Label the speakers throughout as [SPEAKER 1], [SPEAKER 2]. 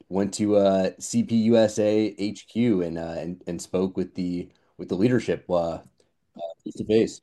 [SPEAKER 1] went to CPUSA HQ and spoke with the leadership face to face.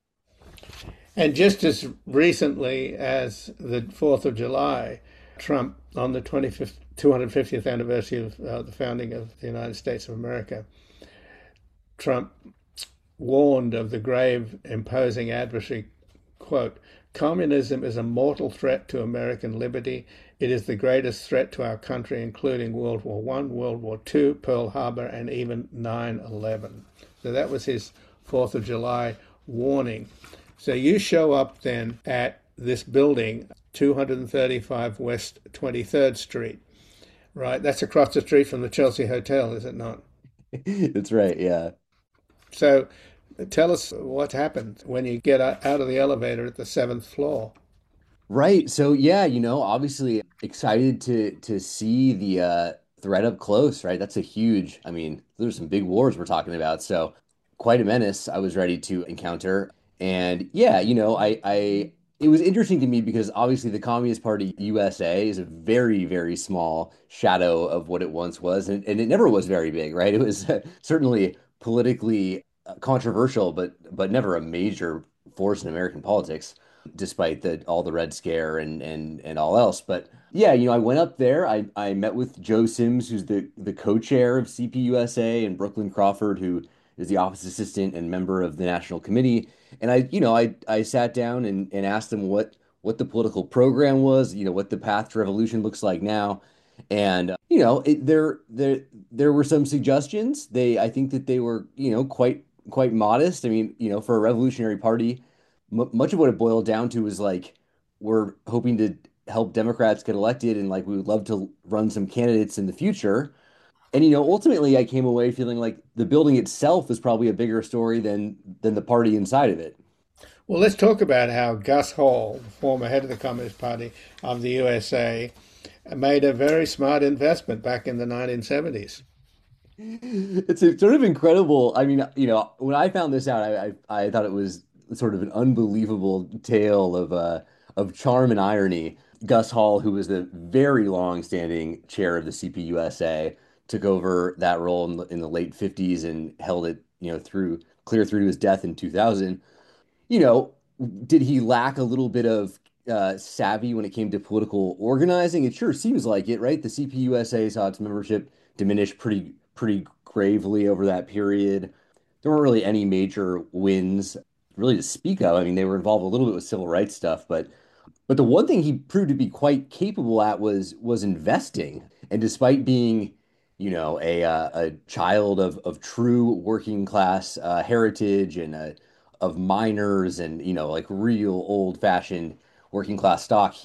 [SPEAKER 2] And just as recently as the 4th of July, Trump, on the 25th, 250th anniversary of the founding of the United States of America, Trump warned of the grave imposing adversary, quote, communism is a mortal threat to American liberty. It is the greatest threat to our country, including World War One, World War Two, Pearl Harbor, and even 9/11. So that was his 4th of July warning. So you show up then at this building, 235 West 23rd Street, right? That's across the street from the Chelsea Hotel, is it not?
[SPEAKER 1] That's right, yeah.
[SPEAKER 2] So tell us what happened when you get out of the elevator at the seventh floor.
[SPEAKER 1] Right. So yeah, obviously excited to see the threat up close, right? That's a huge, I mean, there's some big wars we're talking about. So quite a menace I was ready to encounter. And yeah, I it was interesting to me because obviously the Communist Party USA is a very, very small shadow of what it once was, and it never was very big, right? It was certainly politically controversial, but never a major force in American politics despite all the Red Scare and all else. But yeah, I went up there. I met with Joe Sims, who's the co-chair of CPUSA, and Brooklyn Crawford, who is the office assistant and member of the national committee. And I sat down and asked them what the political program was, what the path to revolution looks like now. And there were some suggestions. I think that they were, quite modest. I mean, for a revolutionary party, m much of what it boiled down to was like we're hoping to help Democrats get elected, and like we would love to run some candidates in the future. And ultimately, I came away feeling like the building itself is probably a bigger story than the party inside of it.
[SPEAKER 2] Well, let's talk about how Gus Hall, the former head of the Communist Party of the USA, made a very smart investment back in the 1970s.
[SPEAKER 1] It's sort of incredible. I mean, when I found this out, I thought it was sort of an unbelievable tale of charm and irony. Gus Hall, who was the very long-standing chair of the CPUSA, took over that role in the late 50s and held it, clear through to his death in 2000. you know, did he lack a little bit of savvy when it came to political organizing? It sure seems like it, right? The CPUSA saw its membership diminish pretty gravely over that period. There weren't really any major wins really to speak of. I mean, they were involved a little bit with civil rights stuff, but the one thing he proved to be quite capable at was investing. And despite being, a child of true working class heritage and of miners and like real old fashioned working class stock,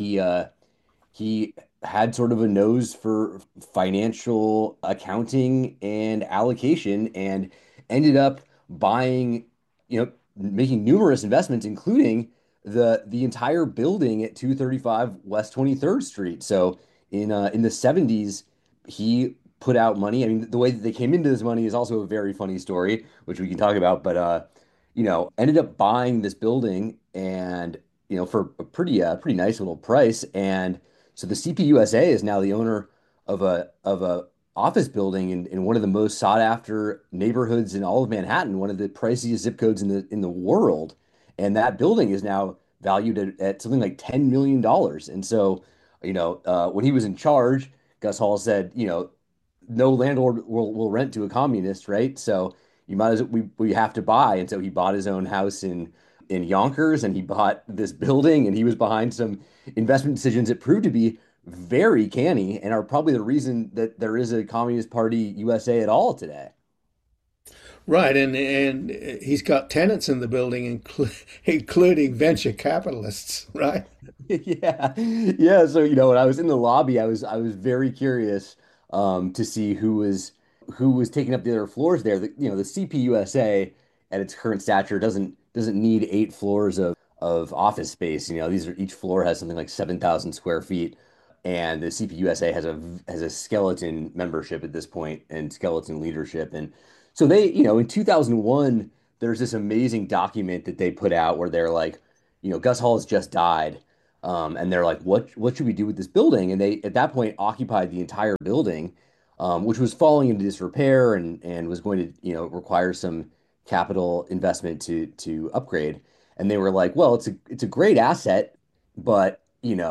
[SPEAKER 1] he had sort of a nose for financial accounting and allocation and ended up buying, making numerous investments, including the entire building at 235 West 23rd Street. So in the 70s, he put out money. I mean, the way that they came into this money is also a very funny story, which we can talk about, but ended up buying this building and for a pretty nice little price. And so the CPUSA is now the owner of a office building in one of the most sought after neighborhoods in all of Manhattan, one of the priciest zip codes in the world. And that building is now valued at something like $10 million. And so, when he was in charge, Gus Hall said, no landlord will rent to a communist, right? So you might as we have to buy. And so he bought his own house in Yonkers and he bought this building and he was behind some investment decisions that proved to be very canny and are probably the reason that there is a Communist Party USA at all today.
[SPEAKER 2] Right, and he's got tenants in the building, including venture capitalists, right?
[SPEAKER 1] Yeah. Yeah. So, when I was in the lobby, I was very curious to see who was taking up the other floors there. The CPUSA at its current stature doesn't need 8 floors of office space. Each floor has something like 7,000 square feet. And the CPUSA has a skeleton membership at this point and skeleton leadership. And so they, in 2001, there's this amazing document that they put out where they're like, Gus Hall has just died. And they're like, what should we do with this building? And they at that point occupied the entire building, which was falling into disrepair and was going to, require some capital investment to upgrade. And they were like, well, it's a great asset, but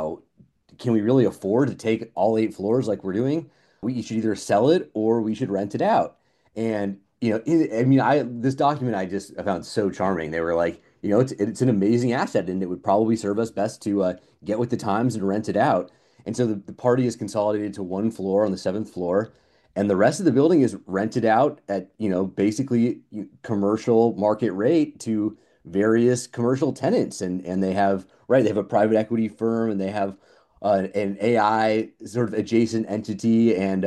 [SPEAKER 1] can we really afford to take all 8 floors like we're doing? We should either sell it or we should rent it out. And I mean, I this document I found so charming. They were like, it's an amazing asset, and it would probably serve us best to get with the times and rent it out. And so the party is consolidated to one floor on the seventh floor, and the rest of the building is rented out at, basically commercial market rate to various commercial tenants. And they have a private equity firm, and they have an AI sort of adjacent entity. And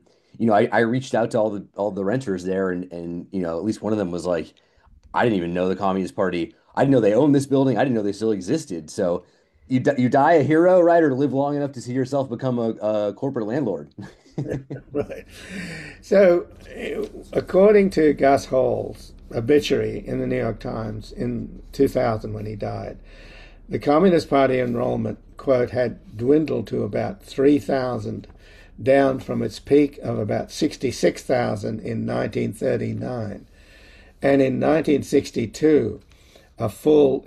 [SPEAKER 1] I reached out to all the renters there, and at least one of them was like, I didn't even know the Communist Party. I didn't know they owned this building. I didn't know they still existed. So you die a hero, right? Or live long enough to see yourself become a corporate landlord.
[SPEAKER 2] Right. So, according to Gus Hall's obituary in the New York Times in 2000 when he died, the Communist Party enrollment, quote, had dwindled to about 3,000, down from its peak of about 66,000 in 1939. And in 1962, a full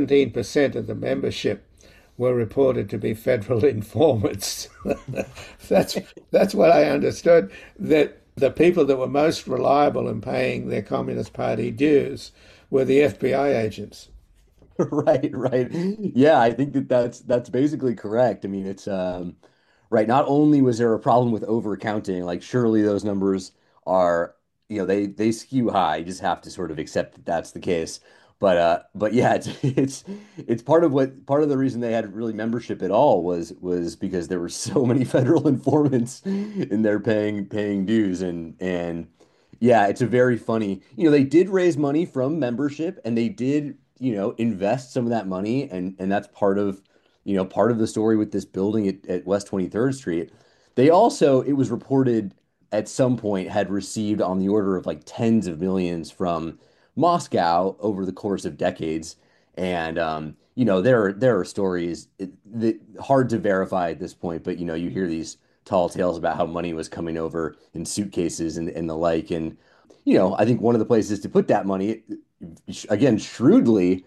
[SPEAKER 2] 17% of the membership were reported to be federal informants. that's that's what I understood. That the people that were most reliable in paying their Communist Party dues were the FBI agents.
[SPEAKER 1] Right, right. Yeah, I think that's basically correct. I mean, it's right. Not only was there a problem with overcounting, like surely those numbers are, they skew high. You just have to sort of accept that that's the case. But yeah, it's part of the reason they had really membership at all was because there were so many federal informants in there paying dues. And yeah, it's a very funny, they did raise money from membership, and they did, invest some of that money, and that's part of the story with this building at West 23rd Street. They also, it was reported at some point, had received on the order of like tens of millions from Moscow over the course of decades. And there are stories that hard to verify at this point, but you hear these tall tales about how money was coming over in suitcases and the like. And I think one of the places to put that money, again, shrewdly,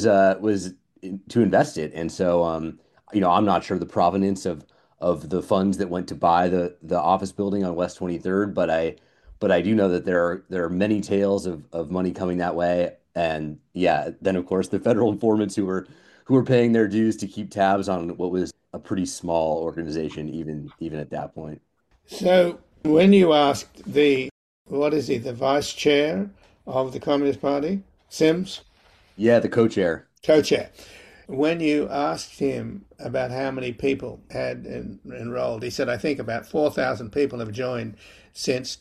[SPEAKER 1] was to invest it. And so, I'm not sure the provenance of the funds that went to buy the office building on West 23rd, but I do know that there are many tales of money coming that way. And yeah, then of course the federal informants who were paying their dues to keep tabs on what was a pretty small organization, even at that point.
[SPEAKER 2] So when you asked what is he, the vice chair of the Communist Party, Sims,
[SPEAKER 1] Yeah, the co-chair.
[SPEAKER 2] co-chair, when you asked him about how many people had enrolled, he said, I think about 4,000 people have joined since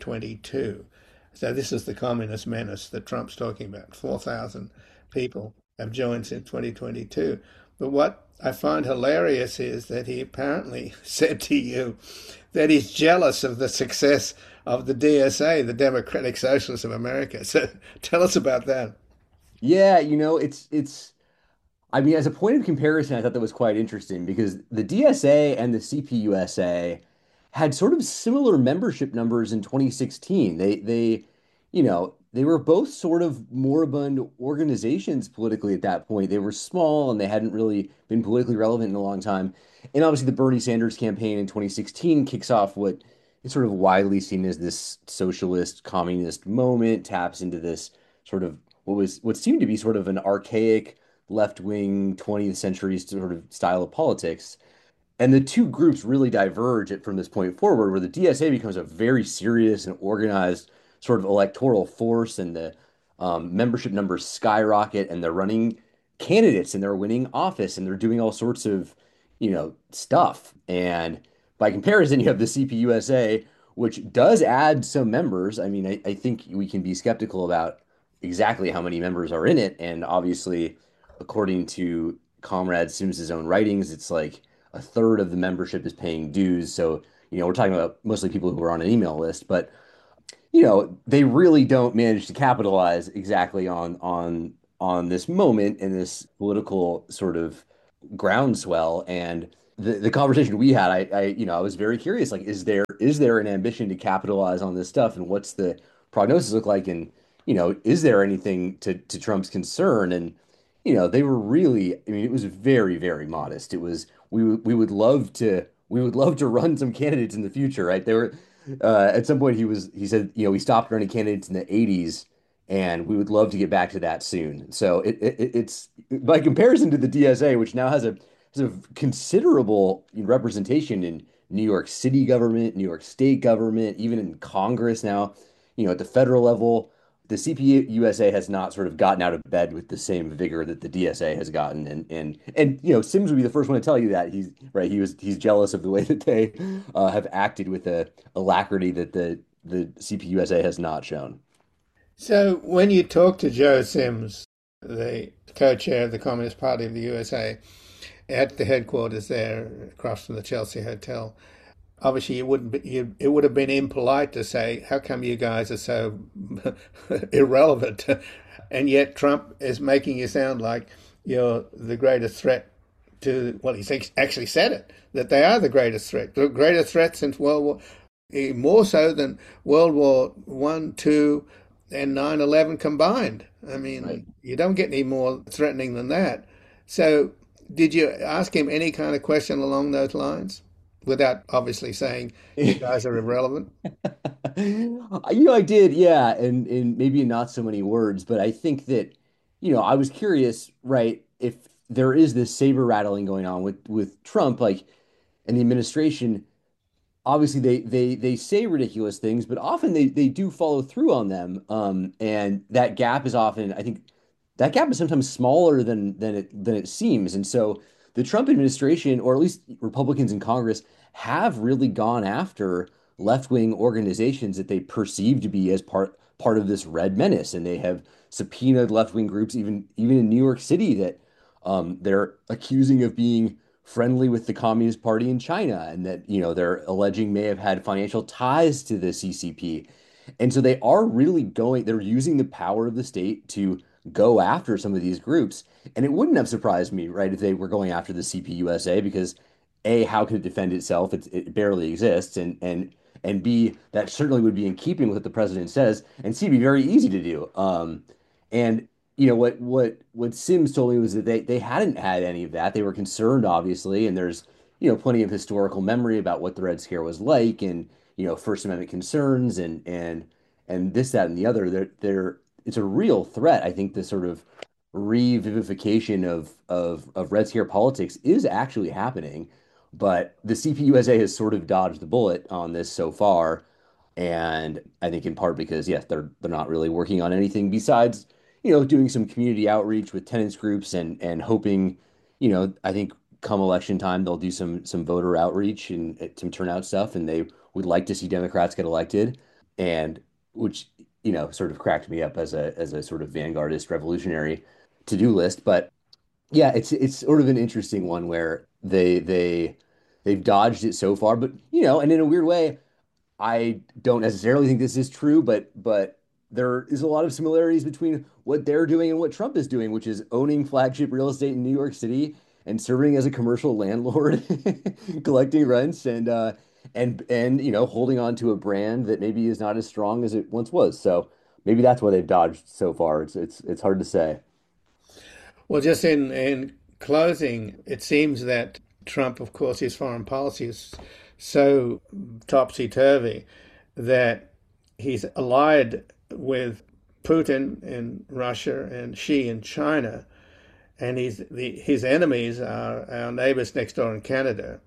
[SPEAKER 2] 2022. So this is the communist menace that Trump's talking about. 4,000 people have joined since 2022. But what I find hilarious is that he apparently said to you that he's jealous of the success of the DSA, the Democratic Socialists of America. So tell us about that.
[SPEAKER 1] Yeah, it's I mean, as a point of comparison, I thought that was quite interesting because the DSA and the CPUSA had sort of similar membership numbers in 2016. They were both sort of moribund organizations politically at that point. They were small and they hadn't really been politically relevant in a long time. And obviously, the Bernie Sanders campaign in 2016 kicks off what is sort of widely seen as this socialist communist moment, taps into this sort of what seemed to be sort of an archaic left-wing 20th century sort of style of politics. And the two groups really diverge from this point forward, where the DSA becomes a very serious and organized sort of electoral force, and the membership numbers skyrocket, and they're running candidates, and they're winning office, and they're doing all sorts of, stuff. And by comparison, you have the CPUSA, which does add some members. I mean, I think we can be skeptical about exactly how many members are in it, and obviously, according to Comrade Sims's own writings, it's like a third of the membership is paying dues. So, we're talking about mostly people who are on an email list, but they really don't manage to capitalize exactly on this moment and this political sort of groundswell. And the conversation we had, I was very curious, like, is there an ambition to capitalize on this stuff, and what's the prognosis look like? And, is there anything to Trump's concern? And, they were really, I mean, it was very, very modest. It was, we would love to run some candidates in the future, right? They were, at some point he said, we stopped running candidates in the 80s, and we would love to get back to that soon. So it's by comparison to the DSA, which now has a considerable representation in New York City government, New York State government, even in Congress now, at the federal level. The CPUSA has not sort of gotten out of bed with the same vigor that the DSA has gotten, and Sims would be the first one to tell you that he's right. He's jealous of the way that they have acted with a alacrity that the CPUSA has not shown.
[SPEAKER 2] So when you talk to Joe Sims, the co-chair of the Communist Party of the USA, at the headquarters there across from the Chelsea Hotel, obviously it would have been impolite to say, how come you guys are so irrelevant? And yet Trump is making you sound like you're the greatest threat to, well, he's actually said it, that they are the greatest threat, the greatest threat since World War, more so than World War One, Two, and 9/11 combined. I
[SPEAKER 1] Right.
[SPEAKER 2] mean, you don't get any more threatening than that. So, did you ask him any kind of question along those lines without obviously saying you guys are irrelevant?
[SPEAKER 1] I did, yeah, and maybe in not so many words, but I think that, I was curious, right, if there is this saber rattling going on with Trump, like, and the administration. Obviously they say ridiculous things, but often they do follow through on them. And that gap is often, I think, that gap is sometimes smaller than it seems. And so the Trump administration, or at least Republicans in Congress, have really gone after left-wing organizations that they perceive to be as part of this red menace, and they have subpoenaed left-wing groups, even in New York City, that they're accusing of being friendly with the Communist Party in China, and that, they're alleging may have had financial ties to the CCP. And so they're using the power of the state to go after some of these groups. And it wouldn't have surprised me, right, if they were going after the CPUSA, because A, how can it defend itself? It barely exists. And B, that certainly would be in keeping with what the president says, and C, be very easy to do. And what Sims told me was that they hadn't had any of that. They were concerned, obviously, and there's plenty of historical memory about what the Red Scare was like, and First Amendment concerns, and this, that, and the other. It's a real threat. I think the sort of revivification of Red Scare politics is actually happening, but the CPUSA has sort of dodged the bullet on this so far. And I think in part because, yes, they're not really working on anything besides, doing some community outreach with tenants groups, and hoping, I think come election time they'll do some voter outreach and some turnout stuff, and they would like to see Democrats get elected, and which, sort of cracked me up as a sort of vanguardist revolutionary to-do list. But yeah, it's sort of an interesting one where they've dodged it so far, but and in a weird way, I don't necessarily think this is true, but there is a lot of similarities between what they're doing and what Trump is doing, which is owning flagship real estate in New York City and serving as a commercial landlord, collecting rents, and holding on to a brand that maybe is not as strong as it once was. So maybe that's why they've dodged so far. It's hard to say.
[SPEAKER 2] Well, just in closing, it seems that Trump, of course, his foreign policy is so topsy-turvy that he's allied with Putin in Russia and Xi in China, and his enemies are our neighbors next door in Canada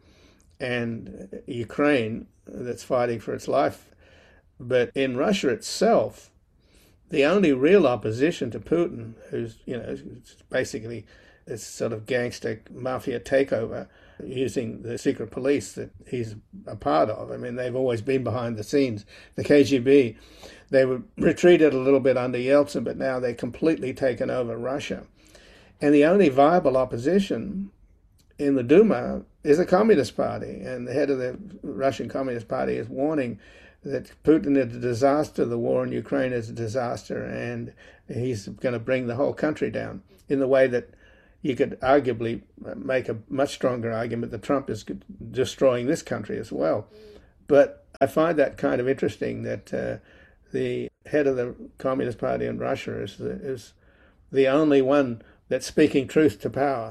[SPEAKER 2] and Ukraine, that's fighting for its life. But in Russia itself, the only real opposition to Putin, who's basically this sort of gangster mafia takeover using the secret police that he's a part of. I mean, they've always been behind the scenes. The KGB, they were retreated a little bit under Yeltsin, but now they're completely taken over Russia. And the only viable opposition in the Duma is the Communist Party, and the head of the Russian Communist Party is warning that Putin is a disaster, the war in Ukraine is a disaster, and he's going to bring the whole country down in the way that you could arguably make a much stronger argument that Trump is destroying this country as well. But I find that kind of interesting that the head of the Communist Party in Russia is the only one that's speaking truth to power.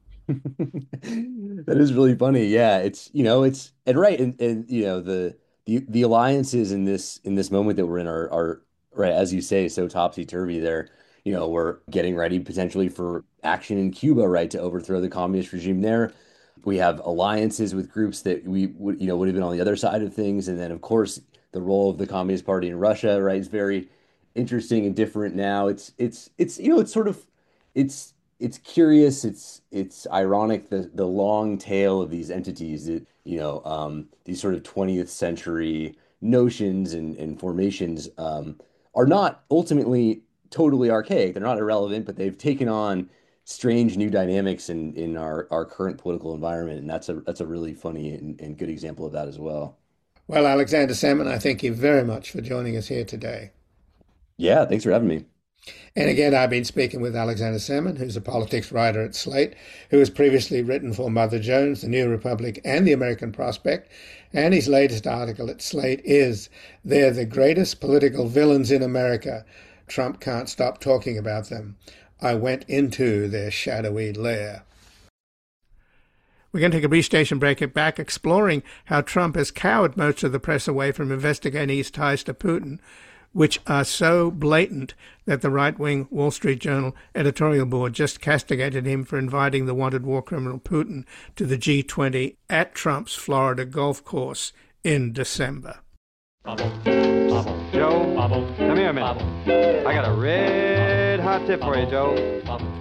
[SPEAKER 1] That is really funny. Yeah, it's and right and the alliances in this moment that we're in are right as you say so topsy-turvy there. We're getting ready potentially for action in Cuba, right, to overthrow the communist regime there. We have alliances with groups that we would have been on the other side of things, and then of course the role of the Communist Party in Russia, right, is very interesting and different now. It's sort of it's it's curious. It's ironic the long tail of these entities that these sort of 20th century notions and formations are not ultimately totally archaic. They're not irrelevant, but they've taken on strange new dynamics in our current political environment, and that's a really funny and good example of that as well.
[SPEAKER 2] Well, Alexander Salmon, I thank you very much for joining us here today.
[SPEAKER 1] Yeah, thanks for having me.
[SPEAKER 2] And again, I've been speaking with Alexander Salmon, who's a politics writer at Slate, who has previously written for Mother Jones, The New Republic, and The American Prospect. And his latest article at Slate is They're the Greatest Political Villains in America. Trump Can't Stop Talking About Them. I Went Into Their Shadowy Lair. We're going to take a brief station break and back, exploring how Trump has cowered most of the press away from investigating his ties to Putin, which are so blatant that the right-wing Wall Street Journal editorial board just castigated him for inviting the wanted war criminal Putin to the G20 at Trump's Florida golf course in December.
[SPEAKER 3] Bubble, bubble, Joe, bubble, come here a minute. Bubble, I got a red hot tip for you, Joe. Bubble.